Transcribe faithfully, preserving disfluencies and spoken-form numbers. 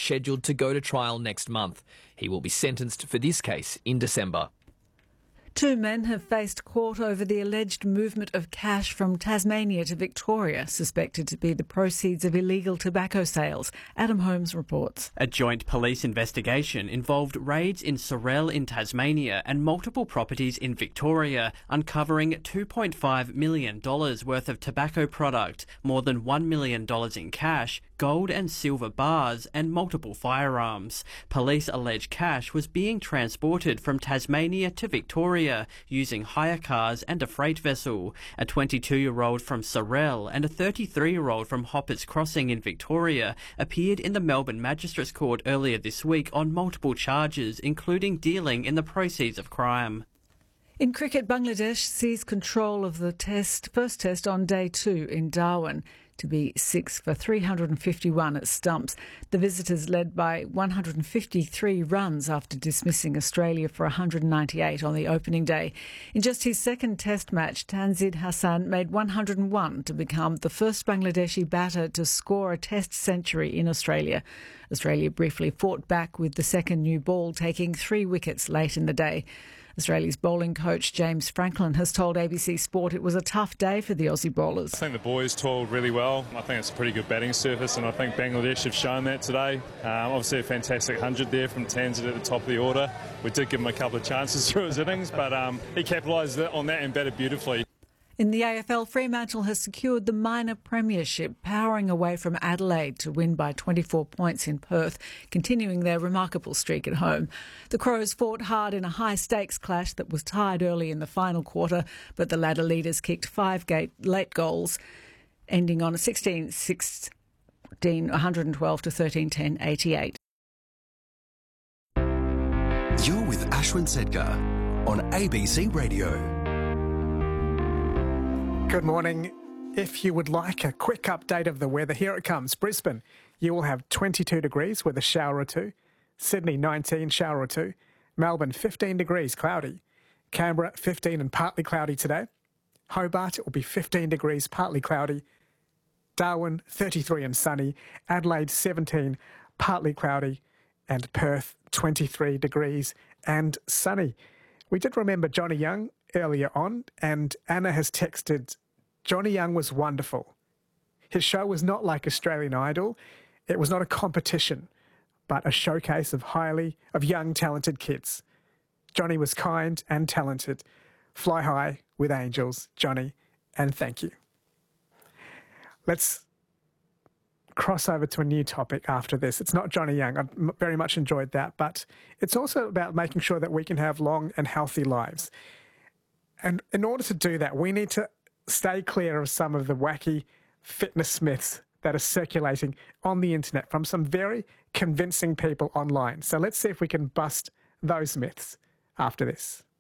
scheduled to go to trial next month. He will be sentenced for this case in December. Two men have faced court over the alleged movement of cash from Tasmania to Victoria, suspected to be the proceeds of illegal tobacco sales. Adam Holmes reports. A joint police investigation involved raids in Sorell in Tasmania and multiple properties in Victoria, uncovering two point five million dollars worth of tobacco product, more than one million dollars in cash, gold and silver bars, and multiple firearms. Police allege cash was being transported from Tasmania to Victoria using hire cars and a freight vessel. A twenty-two-year-old from Sorell and a thirty-three-year-old from Hoppers Crossing in Victoria appeared in the Melbourne Magistrates Court earlier this week on multiple charges, including dealing in the proceeds of crime. In cricket, Bangladesh seized control of the test, first test on day two in Darwin to be six for three hundred fifty-one at stumps. The visitors led by one hundred fifty-three runs after dismissing Australia for one hundred ninety-eight on the opening day. In just his second test match, Tanzid Hassan made one hundred one to become the first Bangladeshi batter to score a test century in Australia. Australia briefly fought back with the second new ball, taking three wickets late in the day. Australia's bowling coach James Franklin has told A B C Sport it was a tough day for the Aussie bowlers. I think the boys toiled really well. I think it's a pretty good batting surface, and I think Bangladesh have shown that today. Um, obviously a fantastic one hundred there from Tanzid at the top of the order. We did give him a couple of chances through his innings, but um, he capitalised on that and batted beautifully. In the A F L, Fremantle has secured the minor premiership, powering away from Adelaide to win by twenty-four points in Perth, continuing their remarkable streak at home. The Crows fought hard in a high-stakes clash that was tied early in the final quarter, but the ladder leaders kicked five late goals, ending on a sixteen sixteen, one hundred twelve to thirteen ten, eighty-eight. You're with Ashwin Sedgar on A B C Radio. Good morning. If you would like a quick update of the weather, here it comes. Brisbane, you will have twenty-two degrees with a shower or two. Sydney, nineteen, shower or two. Melbourne, fifteen degrees, cloudy. Canberra, fifteen and partly cloudy today. Hobart, it will be fifteen degrees, partly cloudy. Darwin, thirty-three and sunny. Adelaide, seventeen, partly cloudy. And Perth, twenty-three degrees and sunny. We did remember Johnny Young earlier on, and Anna has texted, Johnny Young was wonderful. His show was not like Australian Idol. It was not a competition, but a showcase of highly, of young, talented kids. Johnny was kind and talented. Fly high with angels, Johnny, and thank you. Let's cross over to a new topic after this. It's not Johnny Young. I've very much enjoyed that, but it's also about making sure that we can have long and healthy lives. And in order to do that, we need to stay clear of some of the wacky fitness myths that are circulating on the internet from some very convincing people online. So let's see if we can bust those myths after this.